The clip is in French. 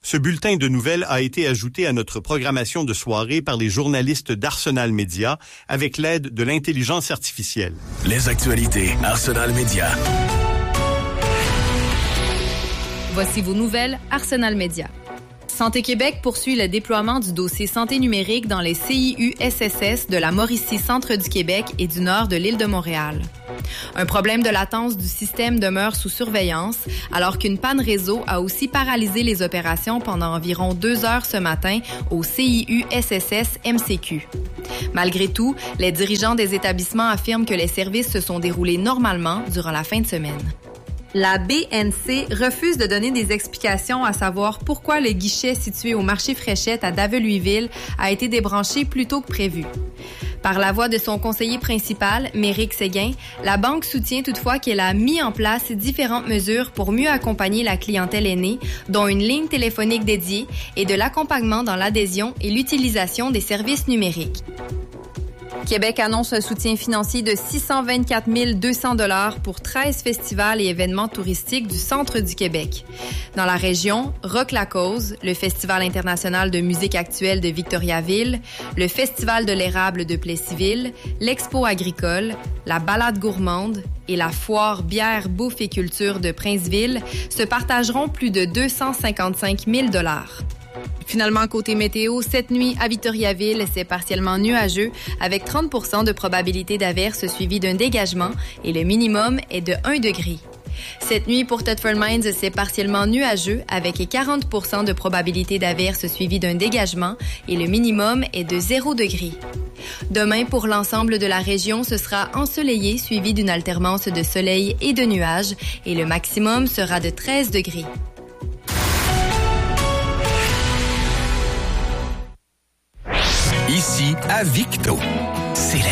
Ce bulletin de nouvelles a été ajouté à notre programmation de soirée par les journalistes d'Arsenal Média avec l'aide de l'intelligence artificielle. Les actualités Arsenal Média. Voici vos nouvelles Arsenal Média. Santé Québec poursuit le déploiement du dossier santé numérique dans les CIUSSS de la Mauricie-Centre du Québec et du nord de l'île de Montréal. Un problème de latence du système demeure sous surveillance, alors qu'une panne réseau a aussi paralysé les opérations pendant environ 2 heures ce matin au CIUSSS MCQ. Malgré tout, les dirigeants des établissements affirment que les services se sont déroulés normalement durant la fin de semaine. La BNC refuse de donner des explications à savoir pourquoi le guichet situé au marché Fréchette à Daveluiville a été débranché plus tôt que prévu. Par la voix de son conseiller principal, Méric Séguin, la banque soutient toutefois qu'elle a mis en place différentes mesures pour mieux accompagner la clientèle aînée, dont une ligne téléphonique dédiée et de l'accompagnement dans l'adhésion et l'utilisation des services numériques. Québec annonce un soutien financier de 624 200 $ pour 13 festivals et événements touristiques du centre du Québec. Dans la région, Rock la Cause, le Festival international de musique actuelle de Victoriaville, le Festival de l'érable de Plessisville, l'Expo agricole, la Balade gourmande et la Foire bière, bouffe et culture de Princeville se partageront plus de 255 000 $. Finalement, côté météo, cette nuit à Victoriaville, c'est partiellement nuageux avec 30 % de probabilité d'averse suivie d'un dégagement et le minimum est de 1 degré. Cette nuit pour Thetford Mines, c'est partiellement nuageux avec 40 % de probabilité d'averse suivie d'un dégagement et le minimum est de 0 degré. Demain, pour l'ensemble de la région, ce sera ensoleillé suivi d'une alternance de soleil et de nuages et le maximum sera de 13 degrés. Ici, à Victo, c'est